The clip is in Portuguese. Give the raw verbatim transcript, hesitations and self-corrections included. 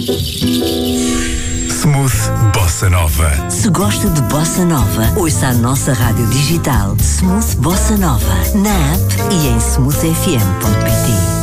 Smooth Bossa Nova. Se gosta de Bossa Nova, ouça a nossa rádio digital Smooth Bossa Nova, na app e em smooth f m ponto p t.